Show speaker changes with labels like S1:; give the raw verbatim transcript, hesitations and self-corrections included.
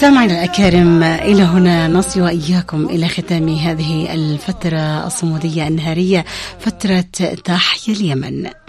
S1: مستمعينا الأكارم، إلى هنا نصل وإياكم إلى ختام هذه الفترة الصمودية النهارية، فترة تحيا اليمن.